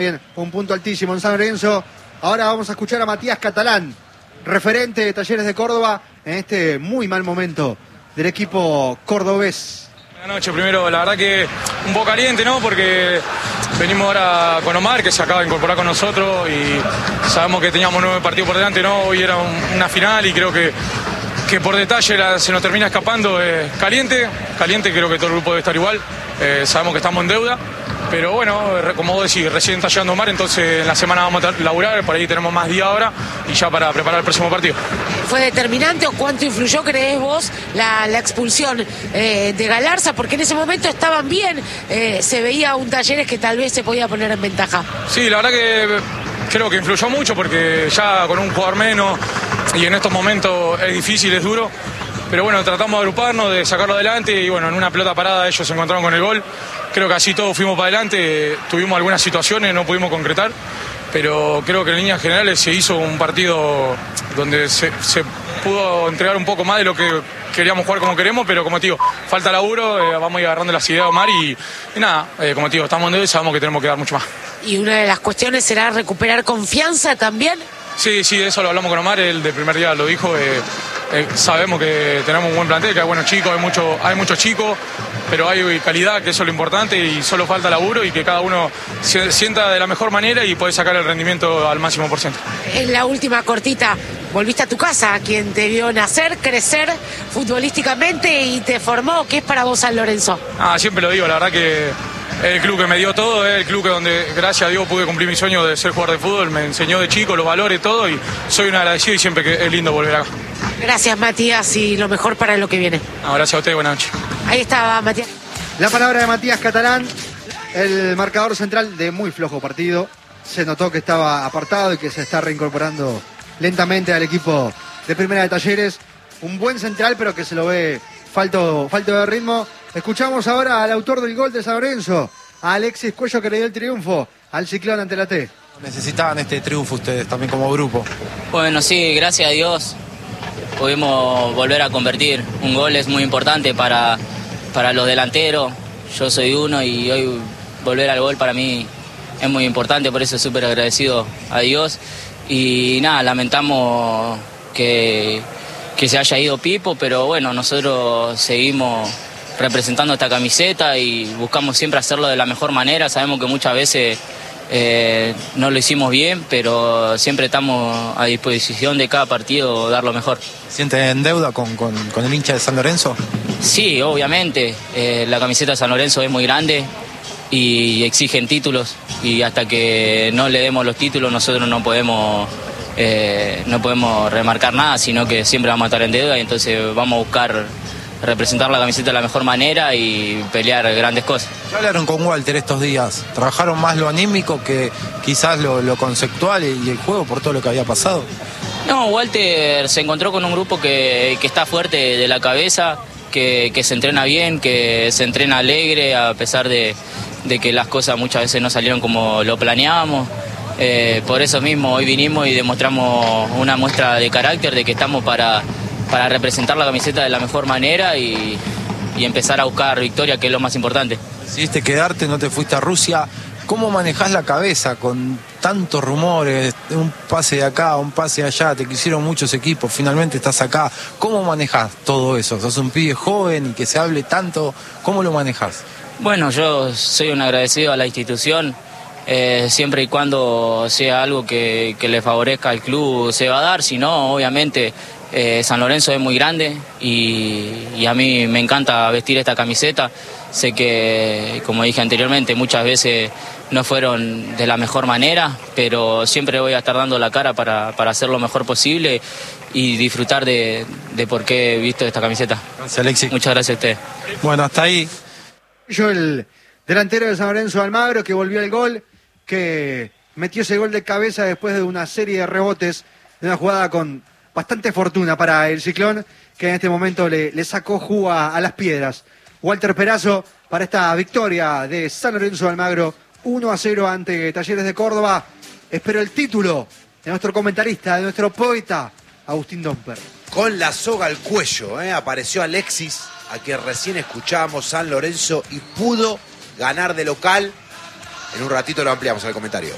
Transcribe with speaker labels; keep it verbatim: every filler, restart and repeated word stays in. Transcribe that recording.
Speaker 1: Bien, un punto altísimo en San Lorenzo. Ahora vamos a escuchar a Matías Catalán, referente de Talleres de Córdoba en este muy mal momento del equipo cordobés.
Speaker 2: Buenas noches, primero, la verdad que un poco caliente, ¿no? Porque venimos ahora con Omar, que se acaba de incorporar con nosotros y sabemos que teníamos nueve partidos por delante, ¿no? Hoy era un, una final y creo que, que por detalle la, se nos termina escapando. Eh, caliente, caliente, creo que todo el grupo debe estar igual. Eh, sabemos que estamos en deuda, pero bueno, como vos decís, recién está llegando Omar, entonces en la semana vamos a laburar, por ahí tenemos más día ahora y ya para preparar el próximo partido.
Speaker 3: ¿Fue determinante o cuánto influyó, crees vos, la, la expulsión eh, de Galarza? Porque en ese momento estaban bien, eh, se veía un Talleres que tal vez se podía poner en ventaja.
Speaker 2: Sí, la verdad que creo que influyó mucho porque ya con un jugador menos y en estos momentos es difícil, es duro. Pero bueno, tratamos de agruparnos, de sacarlo adelante y bueno, en una pelota parada ellos se encontraron con el gol. Creo que así todos fuimos para adelante, tuvimos algunas situaciones, no pudimos concretar, pero creo que en líneas generales se hizo un partido donde se, se pudo entregar un poco más de lo que queríamos jugar como queremos, pero como te digo, falta laburo, eh, vamos a ir agarrando las ideas de Omar y, y nada, eh, como te digo, estamos en deuda y sabemos que tenemos que dar mucho más.
Speaker 3: ¿Y una de las cuestiones será recuperar confianza también?
Speaker 2: Sí, sí, eso lo hablamos con Omar, él del primer día lo dijo. Eh, eh, sabemos que tenemos un buen plantel, que hay buenos chicos, hay mucho, hay muchos chicos, pero hay calidad, que eso es lo importante, y solo falta laburo y que cada uno se sienta de la mejor manera y puede sacar el rendimiento al máximo por ciento.
Speaker 3: En la última cortita, volviste a tu casa, a quien te vio nacer, crecer futbolísticamente y te formó. ¿Qué es para vos San Lorenzo?
Speaker 2: Ah, siempre lo digo, la verdad que es el club que me dio todo, es el club que donde, gracias a Dios, pude cumplir mi sueño de ser jugador de fútbol. Me enseñó de chico los valores, todo, y soy un agradecido y siempre que es lindo volver acá.
Speaker 3: Gracias, Matías, y lo mejor para lo que viene.
Speaker 2: No, gracias a ustedes, buenas noches.
Speaker 3: Ahí estaba, Matías.
Speaker 1: La palabra de Matías Catalán, el marcador central de muy flojo partido. Se notó que estaba apartado y que se está reincorporando lentamente al equipo de Primera de Talleres. Un buen central, pero que se lo ve falto, falto de ritmo. Escuchamos ahora al autor del gol de San Lorenzo, a Alexis Cuello, que le dio el triunfo al Ciclón ante la T.
Speaker 4: Necesitaban este triunfo ustedes también como grupo.
Speaker 5: Bueno, sí, gracias a Dios pudimos volver a convertir. Un gol es muy importante para, para los delanteros. Yo soy uno y hoy volver al gol para mí es muy importante, por eso súper agradecido a Dios. Y nada, lamentamos que, que se haya ido Pipo, pero bueno, nosotros seguimos representando esta camiseta y buscamos siempre hacerlo de la mejor manera. Sabemos que muchas veces eh, no lo hicimos bien, pero siempre estamos a disposición de cada partido dar lo mejor.
Speaker 4: ¿Sienten en deuda con, con, con el hincha de San Lorenzo?
Speaker 5: Sí, obviamente. Eh, la camiseta de San Lorenzo es muy grande y exigen títulos, y hasta que no le demos los títulos nosotros no podemos eh, no podemos remarcar nada, sino que siempre vamos a estar en deuda, y entonces vamos a buscar representar la camiseta de la mejor manera y pelear grandes cosas.
Speaker 4: ¿Qué hablaron con Walter estos días? ¿Trabajaron más lo anímico que quizás lo, lo conceptual y el juego por todo lo que había pasado?
Speaker 5: No, Walter se encontró con un grupo que, que está fuerte de la cabeza, que, que se entrena bien, que se entrena alegre a pesar de, de que las cosas muchas veces no salieron como lo planeábamos. Eh, por eso mismo hoy vinimos y demostramos una muestra de carácter, de que estamos para, para representar la camiseta de la mejor manera y, y empezar a buscar victoria, que es lo más importante.
Speaker 4: Decidiste quedarte, no te fuiste a Rusia. ¿Cómo manejás la cabeza con tantos rumores, un pase de acá, un pase de allá? Te quisieron muchos equipos, finalmente estás acá. ¿Cómo manejás todo eso? Sos un pibe joven y que se hable tanto. ¿Cómo lo manejás?
Speaker 5: Bueno, yo soy un agradecido a la institución. Eh, siempre y cuando sea algo que, que le favorezca al club se va a dar. Si no, obviamente eh, San Lorenzo es muy grande y, y a mí me encanta vestir esta camiseta. Sé que, como dije anteriormente, muchas veces no fueron de la mejor manera, pero siempre voy a estar dando la cara para, para hacer lo mejor posible y disfrutar de, de por qué he visto esta camiseta.
Speaker 4: Gracias, Alexis.
Speaker 5: Muchas gracias a usted.
Speaker 4: Bueno, hasta ahí.
Speaker 1: Yo, el delantero de San Lorenzo, Almagro, que volvió al gol, que metió ese gol de cabeza después de una serie de rebotes, de una jugada con bastante fortuna para el Ciclón, que en este momento le, le sacó jugo a, a las piedras. Walter Perazo para esta victoria de San Lorenzo de Almagro, uno a cero ante Talleres de Córdoba. Espero el título de nuestro comentarista, de nuestro poeta, Agustín Domper.
Speaker 6: Con la soga al cuello, ¿eh? Apareció Alexis, a quien recién escuchábamos, San Lorenzo, y pudo ganar de local. En un ratito lo ampliamos al comentario.